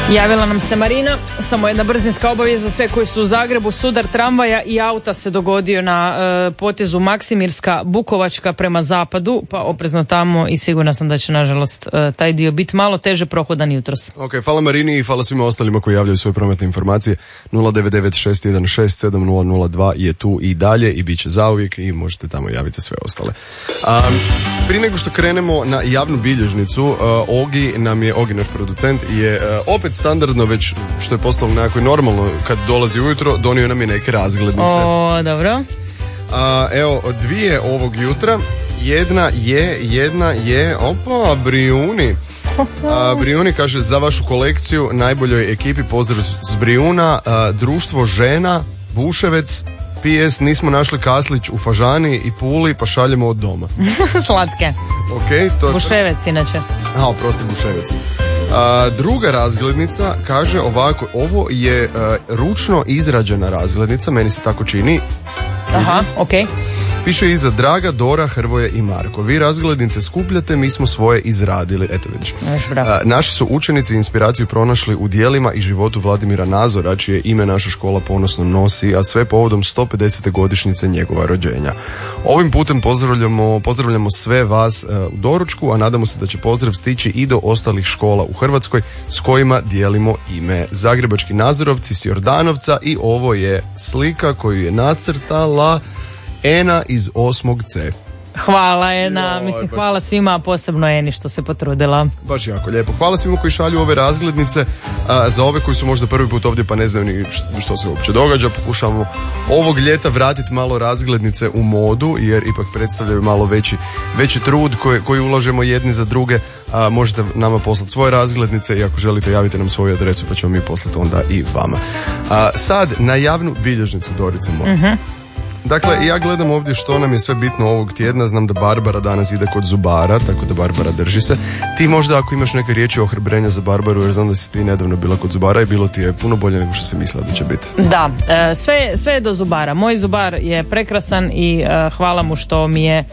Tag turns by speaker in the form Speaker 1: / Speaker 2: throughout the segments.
Speaker 1: Javila nam se Marina, samo jedna brzinska obavijest za sve koji su u Zagrebu. Sudar tramvaja i auta se dogodio na potezu Maksimirska Bukovačka prema zapadu, pa oprezno tamo i sigurna sam da će nažalost taj dio biti malo teže prohodan jutros.
Speaker 2: Ok, hvala Marini i hvala svima ostalima koji javljaju svoje prometne informacije. 09961670002 je tu i dalje i bit će zauvijek i možete tamo javiti sve ostale. Prije nego što krenemo na javnu bilježnicu, Ogi naš producent je opet standardno, već što je postalo nekako normalno kad dolazi ujutro, donio nam je neke razglednice.
Speaker 1: O, dobro.
Speaker 2: Evo, dvije ovog jutra. Jedna je Brijuni. Brijuni kaže: za vašu kolekciju najboljoj ekipi pozdrav s Brijuna, društvo žena Buševec. PS, nismo našli kaslić u Fažani i Puli, pa šaljemo od doma.
Speaker 1: Slatke.
Speaker 2: Okay, to je
Speaker 1: Buševec inače.
Speaker 2: Oprosti, Buševec. Druga razglednica kaže ovako: ovo je ručno izrađena razglednica, meni se tako čini.
Speaker 1: Aha, okej.
Speaker 2: Piše iza: Draga, Dora, Hrvoje i Marko. Vi razglednice skupljate, mi smo svoje izradili. Eto vidiš. Naši su učenici inspiraciju pronašli u dijelima i životu Vladimira Nazora, čije ime naša škola ponosno nosi, a sve povodom 150. godišnjice njegova rođenja. Ovim putem pozdravljamo sve vas u doručku, a nadamo se da će pozdrav stići i do ostalih škola u Hrvatskoj s kojima dijelimo ime. Zagrebački Nazorovci s Jordanovca, i ovo je slika koju je nacrtala Ena iz 8. C.
Speaker 1: Hvala Ena, hvala svima, a posebno Eni što se potrudila.
Speaker 2: Baš jako lijepo. Hvala svima koji šalju ove razglednice. Za ove koji su možda prvi put ovdje pa ne znaju ni što se uopće događa, pokušamo ovog ljeta vratiti malo razglednice u modu, jer ipak predstavljaju malo veći trud koji ulažemo jedni za druge. Možete nama poslati svoje razglednice i ako želite javite nam svoju adresu pa ćemo mi poslati onda i vama. Sad na javnu bilježnicu, Dorice moja. Dakle, ja gledam ovdje što nam je sve bitno ovog tjedna. Znam da Barbara danas ide kod zubara, tako da Barbara drži se. Ti možda ako imaš neke riječi ohrabrenja za Barbaru, jer znam da si ti nedavno bila kod zubara i bilo ti je puno bolje nego što si mislila da će biti.
Speaker 1: Da, sve je do zubara. Moj zubar je prekrasan i hvala mu što mi je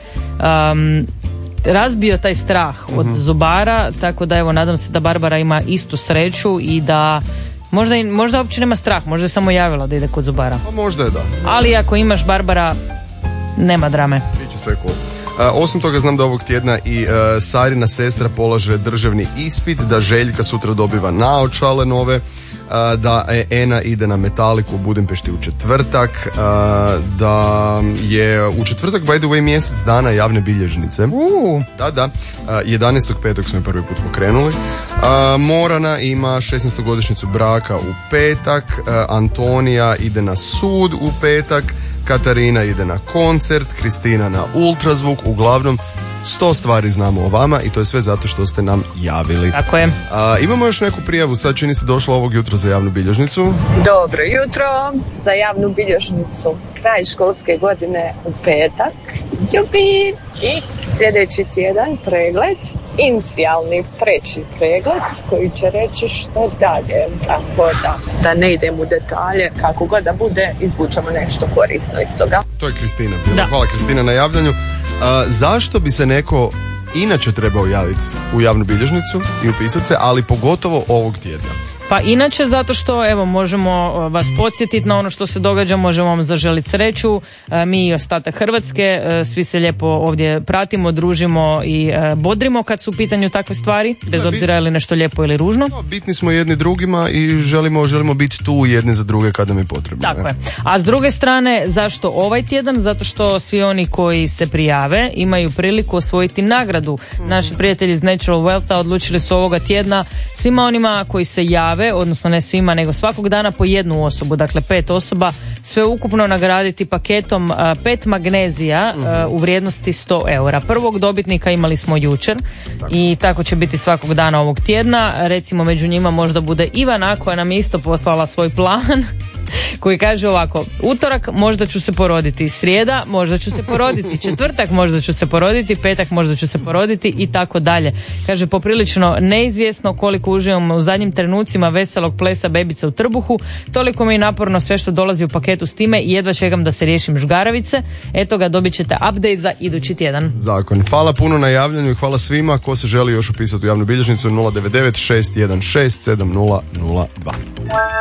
Speaker 1: razbio taj strah od zubara, tako da evo nadam se da Barbara ima istu sreću i da možda uopće nema strah, možda je samo javila da ide kod zubara.
Speaker 2: Pa možda je da.
Speaker 1: Ali ako imaš Barbara, nema drame.
Speaker 2: Biće sve cool. Osim toga znam da ovog tjedna i Sarina sestra polaže državni ispit, da Željka sutra dobiva naočale nove, da Ena ide na Metaliku u Budimpešti u četvrtak, da je u četvrtak by the way mjesec dana javne bilježnice. Da, 11.5. smo je prvi put pokrenuli. Morana ima 16. godišnjicu braka u petak, Antonija ide na sud u petak, Katarina ide na koncert, Kristina na ultrazvuk. Uglavnom 100 stvari znamo o vama i to je sve zato što ste nam javili.
Speaker 1: Tako je.
Speaker 2: Imamo još neku prijavu, sad čini se došla ovog jutra za javnu bilježnicu.
Speaker 3: Dobro jutro, za javnu bilježnicu kraj školske godine u petak. Jubi! I sljedeći tjedan pregled, inicijalni treći pregled koji će reći što dalje. Tako da ne idem u detalje, kako god da bude, izvučemo nešto korisno iz toga.
Speaker 2: To je Kristina bila. Hvala Kristina na javljanju. Zašto bi se neko inače trebao javiti u javnu bilježnicu i upisati se, ali pogotovo ovog tjedna?
Speaker 1: Pa inače zato što evo možemo vas podsjetiti na ono što se događa, možemo vam zaželiti sreću, mi i ostatak Hrvatske, svi se lijepo ovdje pratimo, družimo i bodrimo kad su u pitanju takve stvari, bez obzira je li nešto lijepo ili ružno.
Speaker 2: Bitni smo jedni drugima i želimo biti tu jedni za druge kada nam je potrebno.
Speaker 1: Tako je. A s druge strane, zašto ovaj tjedan? Zato što svi oni koji se prijave imaju priliku osvojiti nagradu. Naši prijatelji iz Natural Wealtha odlučili su ovoga tjedna svima onima koji se jave, odnosno ne svima, nego svakog dana po jednu osobu, dakle 5 osoba, sve ukupno nagraditi paketom 5 magnezija u vrijednosti 100 eura. Prvog dobitnika imali smo jučer i tako će biti svakog dana ovog tjedna. Recimo među njima možda bude Ivana koja nam je isto poslala svoj plan koji kaže ovako: utorak možda ću se poroditi, srijeda možda ću se poroditi, četvrtak možda ću se poroditi, petak možda ću se poroditi i tako dalje. Kaže, poprilično neizvjesno, koliko uživam u zadnjim trenucima veselog plesa bebice u trbuhu, toliko mi je naporno sve što dolazi u paketu s time i jedva čekam da se riješim žgaravice. Eto ga, dobit ćete update za idući tjedan.
Speaker 2: Zakon. Hvala puno na javljanju i hvala svima. Ko se želi još upisati u javnu bilježnicu, 099 616 7002.